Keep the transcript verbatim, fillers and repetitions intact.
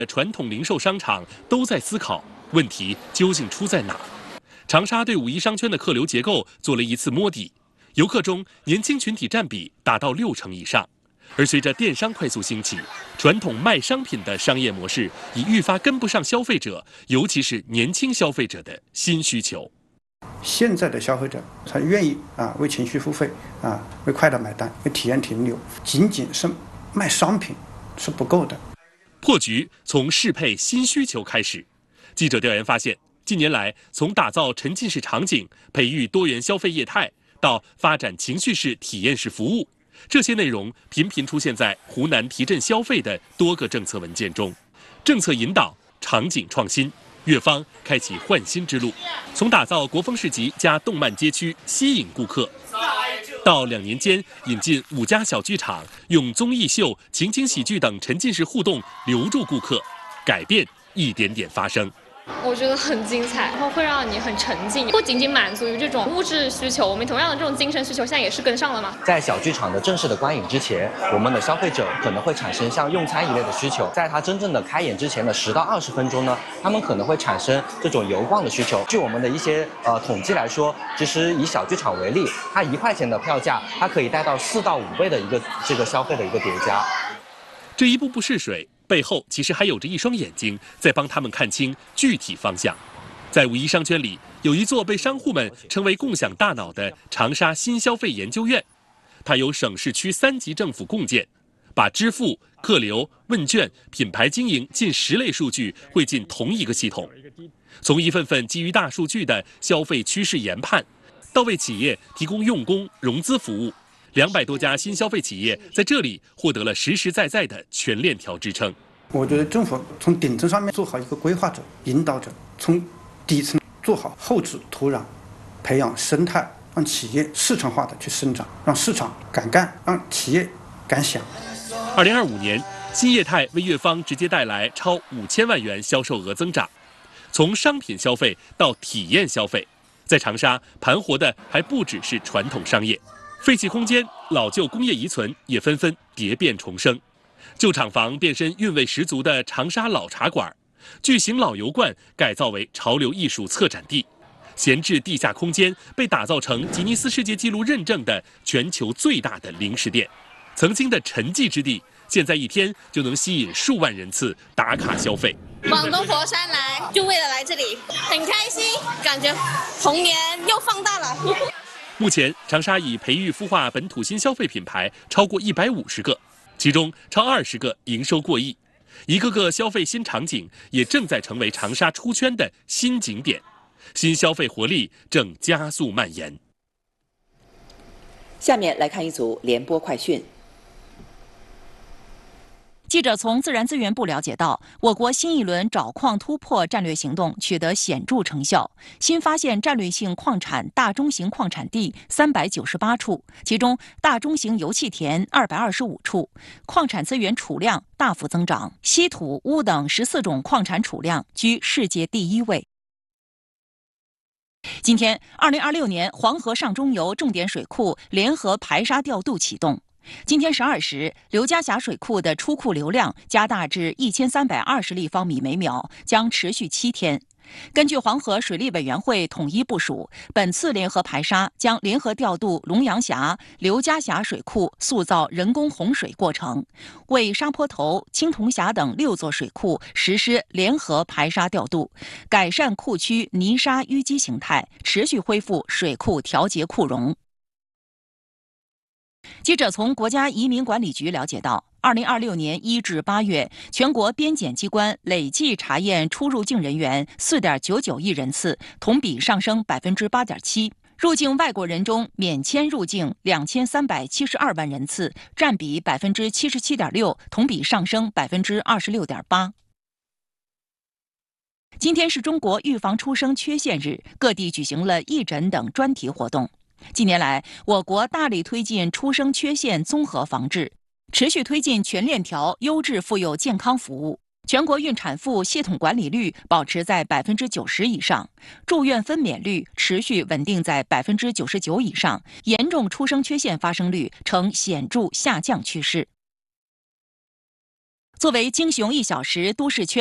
传统零售商场都在思考问题究竟出在哪。长沙对五一商圈的客流结构做了一次摸底，游客中年轻群体占比达到六成以上。而随着电商快速兴起，传统卖商品的商业模式已愈发跟不上消费者，尤其是年轻消费者的新需求。 现在的消费者他愿意啊为情绪付费啊为快乐买单，为体验停留，仅仅是卖商品是不够的。 破局从适配新需求开始。记者调研发现，近年来从打造沉浸式场景、培育多元消费业态，到发展情绪式体验式服务，这些内容频频出现在湖南提振消费的多个政策文件中。政策引导、场景创新，粤方开启换新之路，从打造国风市集加动漫街区吸引顾客，到两年间引进五家小剧场，用综艺秀、情景喜剧等沉浸式互动留住顾客，改变一点点发生。 我觉得很精彩，然后会让你很沉浸，不仅仅满足于这种物质需求，我们同样的这种精神需求现在也是跟上了嘛。 在小剧场的正式的观影之前，我们的消费者可能会产生像用餐一类的需求，在它真正的开演之前的十到二十分钟呢，他们可能会产生这种游逛的需求。据我们的一些呃统计来说，其实以小剧场为例，它一块钱的票价，它可以带到四到五倍的一个这个消费的一个叠加。 这一步步试水，背后其实还有着一双眼睛在帮他们看清具体方向。在五一商圈里，有一座被商户们称为共享大脑的长沙新消费研究院，它由省市区三级政府共建，把支付、客流、问卷、品牌经营近十类数据汇进同一个系统，从一份份基于大数据的消费趋势研判，到为企业提供用工、融资服务，两百多家新消费企业在这里获得了实实在在的全链条支撑。 我觉得政府从顶层上面做好一个规划者、引导者，从底层做好后置土壤，培养生态，让企业市场化的去生长，让市场敢干，让企业敢想。 二零二五年，新业态为粤方直接带来超五千万元销售额增长。从商品消费到体验消费，在长沙盘活的还不只是传统商业，废弃空间、老旧工业遗存也纷纷蝶变重生。旧厂房变身韵味十足的长沙老茶馆，巨型老油罐改造为潮流艺术策展地，闲置地下空间被打造成吉尼斯世界纪录认证的全球最大的零食店。曾经的沉寂之地，现在一天就能吸引数万人次打卡消费。 广东佛山来就为了来这里，很开心，感觉童年又放大了。 目前，长沙已培育孵化本土新消费品牌超过一百五十个，其中超二十个营收过亿。一个个消费新场景也正在成为长沙出圈的新景点，新消费活力正加速蔓延。 下面来看一组联播快讯。 记者从自然资源部了解到，我国新一轮找矿突破战略行动取得显著成效，新发现战略性矿产大中型矿产地三百九十八处，其中大中型油气田二百二十五处，矿产资源储量大幅增长，稀土、钨等十四种矿产储量居世界第一位。今天，二零二六年黄河上中游重点水库联合排沙调度启动。今天十二时，刘家峡水库的出库流量加大至一千三百二十立方米每秒，将持续七天。根据黄河水利委员会统一部署，本次联合排沙将联合调度龙阳峡、刘家峡水库塑造人工洪水过程，为沙坡头、青铜峡等六座水库实施联合排沙调度，改善库区泥沙淤积形态，持续恢复水库调节库容。记者从国家移民管理局了解到，二零二六年一至八月，全国边检机关累计查验出入境人员四点九九亿人次，同比上升百分之八点七。入境外国人中，免签入境两千三百七十二万人次，占比百分之七十七点六，同比上升百分之二十六点八。今天是中国预防出生缺陷日，各地举行了义诊等专题活动。近年来，我国大力推进出生缺陷综合防治，持续推进全链条优质妇幼健康服务。全国孕产妇系统管理率保持在百分之九十以上，住院分娩率持续稳定在百分之九十九以上，严重出生缺陷发生率呈显著下降趋势。 作为京雄一小时都市圈